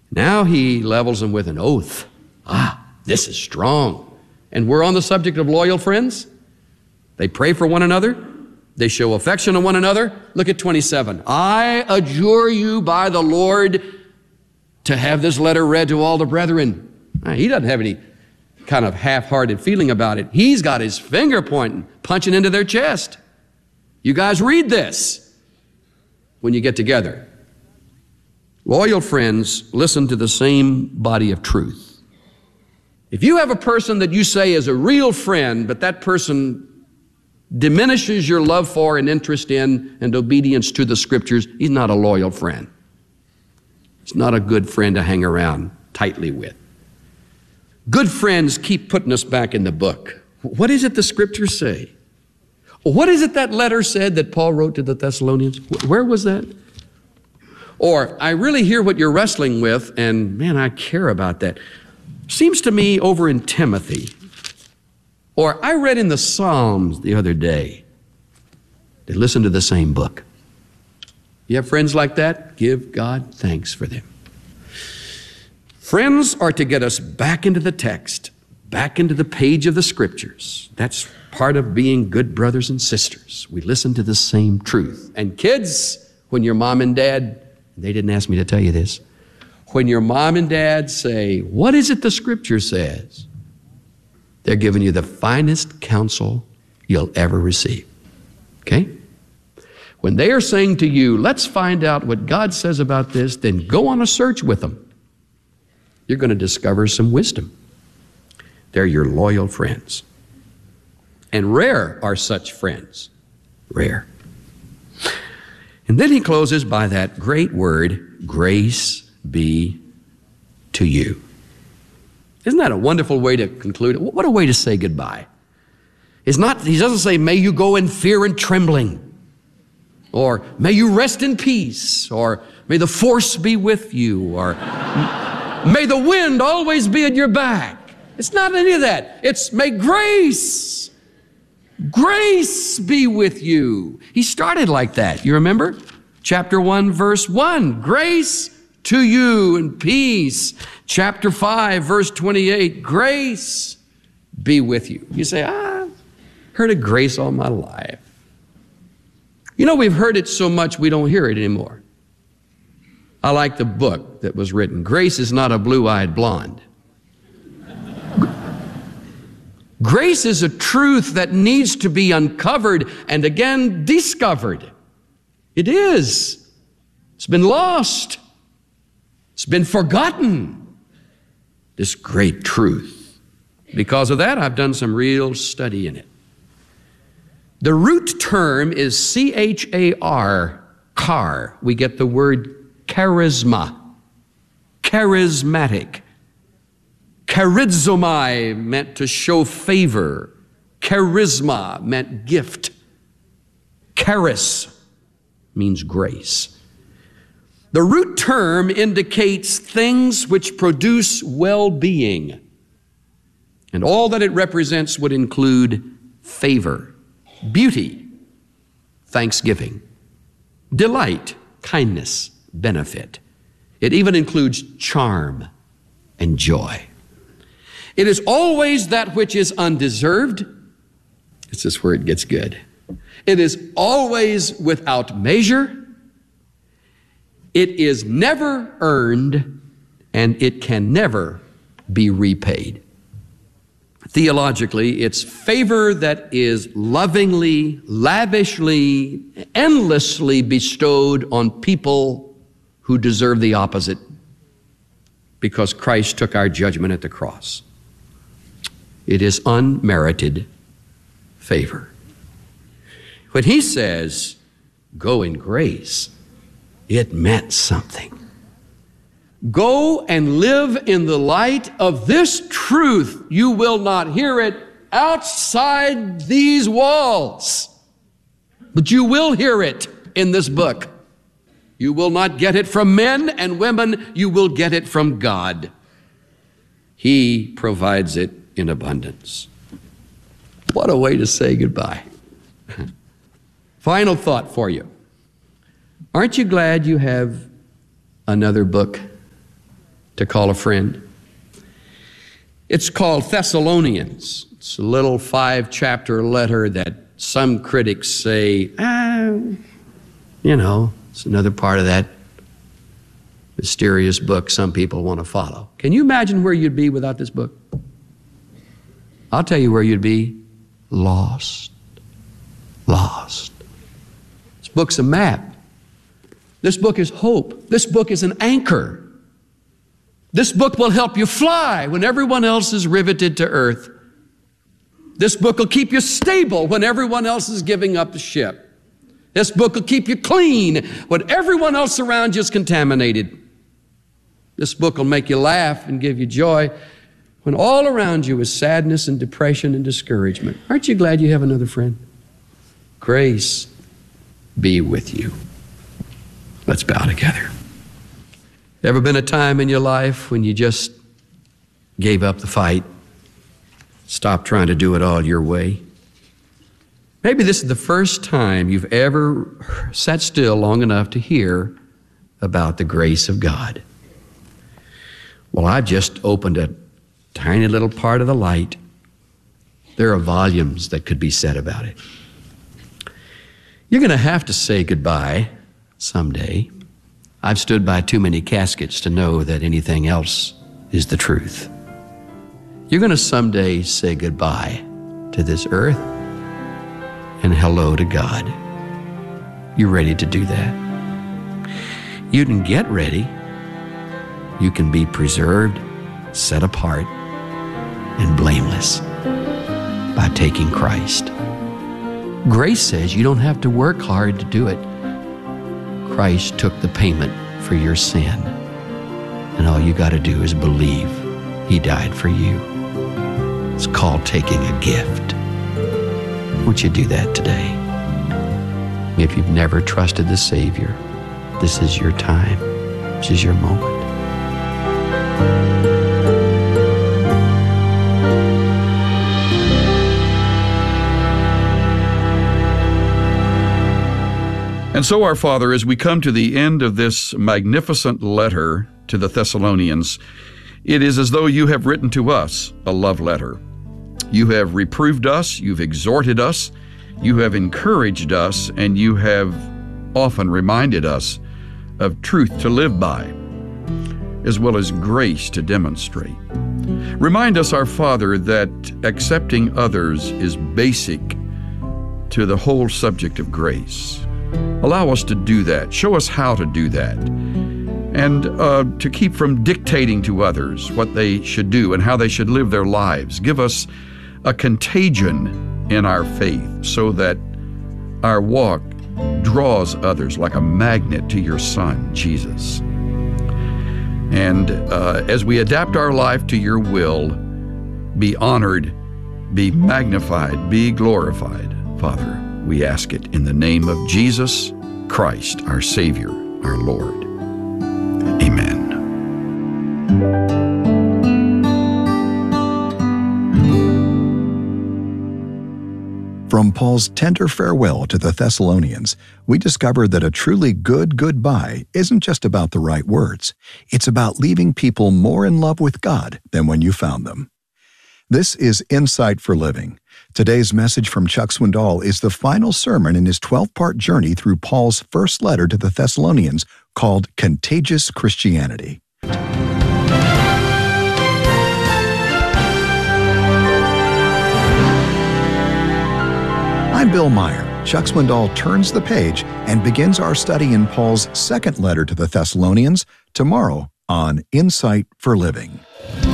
Now he levels them with an oath. This is strong. And we're on the subject of loyal friends. They pray for one another. They show affection to one another. Look at 27. I adjure you by the Lord to have this letter read to all the brethren. He doesn't have any kind of half-hearted feeling about it. He's got his finger pointing, punching into their chest. You guys read this when you get together. Loyal friends listen to the same body of truth. If you have a person that you say is a real friend, but that person diminishes your love for and interest in and obedience to the Scriptures, he's not a loyal friend. He's not a good friend to hang around tightly with. Good friends keep putting us back in the book. What is it the Scriptures say? What is it that letter said that Paul wrote to the Thessalonians? Where was that? Or, I really hear what you're wrestling with, and man, I care about that. Seems to me over in Timothy. Or, I read in the Psalms the other day. They listen to the same book. You have friends like that? Give God thanks for them. Friends are to get us back into the text, back into the page of the Scriptures. That's part of being good brothers and sisters. We listen to the same truth. And kids, when your mom and dad, they didn't ask me to tell you this, when your mom and dad say, what is it the Scripture says? They're giving you the finest counsel you'll ever receive. Okay? When they are saying to you, let's find out what God says about this, then go on a search with them. You're going to discover some wisdom. They're your loyal friends. And rare are such friends. Rare. And then he closes by that great word, grace be to you. Isn't that a wonderful way to conclude it? What a way to say goodbye. He doesn't say, may you go in fear and trembling, or may you rest in peace, or may the force be with you, or may the wind always be at your back. It's not any of that. It's may grace be with you. He started like that. You remember? Chapter 1, verse 1, grace to you and peace. Chapter 5, verse 28, grace be with you. You say, heard of grace all my life. You know, we've heard it so much we don't hear it anymore. I like the book that was written, Grace is Not a Blue-Eyed Blonde. Grace is a truth that needs to be uncovered and again discovered. It is. It's been lost. It's been forgotten. This great truth. Because of that, I've done some real study in it. The root term is C-H-A-R, char. We get the word charisma, charismatic. Charizomai meant to show favor. Charisma meant gift. Charis means grace. The root term indicates things which produce well-being. And all that it represents would include favor, beauty, thanksgiving, delight, kindness, benefit. It even includes charm and joy. It is always that which is undeserved. This is where it gets good. It is always without measure. It is never earned, and it can never be repaid. Theologically, it's favor that is lovingly, lavishly, endlessly bestowed on people who deserve the opposite because Christ took our judgment at the cross. It is unmerited favor. When he says, go in grace, it meant something. Go and live in the light of this truth. You will not hear it outside these walls, but you will hear it in this book. You will not get it from men and women. You will get it from God. He provides it in abundance. What a way to say goodbye. Final thought for you. Aren't you glad you have another book to call a friend. It's called Thessalonians. It's a little 5-chapter letter that some critics say, it's another part of that mysterious book some people want to follow. Can you imagine where you'd be without this book? I'll tell you where you'd be. Lost. Lost. This book's a map. This book is hope. This book is an anchor. This book will help you fly when everyone else is riveted to earth. This book will keep you stable when everyone else is giving up the ship. This book will keep you clean when everyone else around you is contaminated. This book will make you laugh and give you joy when all around you is sadness and depression and discouragement. Aren't you glad you have another friend? Grace be with you. Let's bow together. Ever been a time in your life when you just gave up the fight, stopped trying to do it all your way? Maybe this is the first time you've ever sat still long enough to hear about the grace of God. Well, I've just opened a tiny little part of the light. There are volumes that could be said about it. You're going to have to say goodbye someday. I've stood by too many caskets to know that anything else is the truth. You're going to someday say goodbye to this earth and hello to God. You ready to do that? You can get ready. You can be preserved, set apart, and blameless by taking Christ. Grace says you don't have to work hard to do it. Christ took the payment for your sin, and all you got to do is believe He died for you. It's called taking a gift. Won't you do that today? If you've never trusted the Savior, this is your time. This is your moment. And so, our Father, as we come to the end of this magnificent letter to the Thessalonians, it is as though you have written to us a love letter. You have reproved us, you've exhorted us, you have encouraged us, and you have often reminded us of truth to live by, as well as grace to demonstrate. Remind us, our Father, that accepting others is basic to the whole subject of grace. Allow us to do that. Show us how to do that. And to keep from dictating to others what they should do and how they should live their lives. Give us a contagion in our faith so that our walk draws others like a magnet to your Son, Jesus. And as we adapt our life to your will, be honored, be magnified, be glorified, Father. We ask it in the name of Jesus Christ, our Savior, our Lord. Amen. From Paul's tender farewell to the Thessalonians, we discover that a truly good goodbye isn't just about the right words. It's about leaving people more in love with God than when you found them. This is Insight for Living. Today's message from Chuck Swindoll is the final sermon in his 12-part journey through Paul's first letter to the Thessalonians called Contagious Christianity. I'm Bill Meyer. Chuck Swindoll turns the page and begins our study in Paul's second letter to the Thessalonians tomorrow on Insight for Living.